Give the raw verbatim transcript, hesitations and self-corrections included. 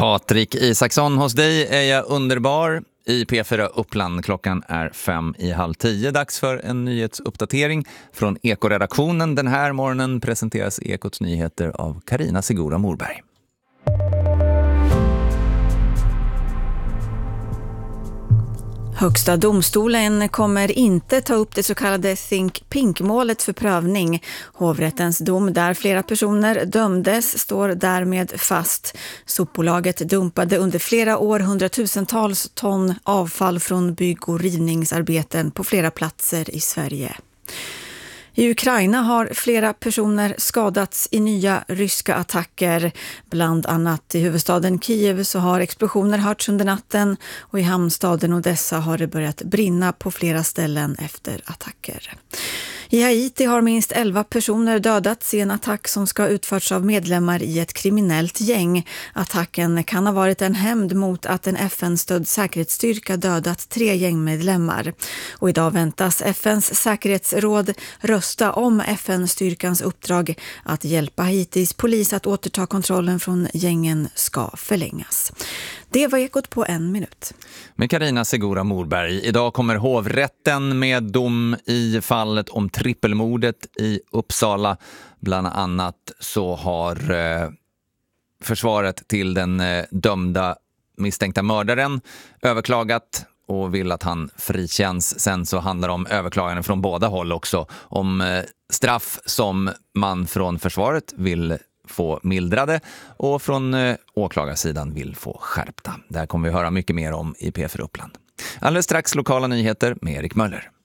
Patrik Isaksson, hos dig är jag underbar i P fyra Uppland. Klockan är fem i halv tio. Dags för en nyhetsuppdatering från Eko-redaktionen. Den här morgonen presenteras Ekots nyheter av Carina Segura Morberg. Högsta domstolen kommer inte ta upp det så kallade Think Pink-målet för prövning. Hovrättens dom där flera personer dömdes står därmed fast. Sopbolaget dumpade under flera år hundratusentals ton avfall från bygg- och rivningsarbeten på flera platser i Sverige. I Ukraina har flera personer skadats i nya ryska attacker. Bland annat i huvudstaden Kiev så har explosioner hörts under natten och i hamnstaden Odessa har det börjat brinna på flera ställen efter attacker. I Haiti har minst elva personer dödats i en attack som ska utförts av medlemmar i ett kriminellt gäng. Attacken kan ha varit en hämnd mot att en F N-stödd säkerhetsstyrka dödat tre gängmedlemmar. Och idag väntas F N:s säkerhetsråd rösta om F N-styrkans uppdrag att hjälpa Haitis polis att återta kontrollen från gängen ska förlängas. Det var Ekot på en minut. Med Carina Segura Morberg. Idag kommer hovrätten med dom i fallet om trippelmordet i Uppsala. Bland annat så har eh, försvaret till den eh, dömda misstänkta mördaren överklagat och vill att han frikänns. Sen så handlar det om överklaganden från båda håll också. Om eh, straff som man från försvaret vill få mildrade och från eh, åklagarsidan vill få skärpta. Det här kommer vi höra mycket mer om i P fyra Uppland. Alldeles strax lokala nyheter med Erik Möller.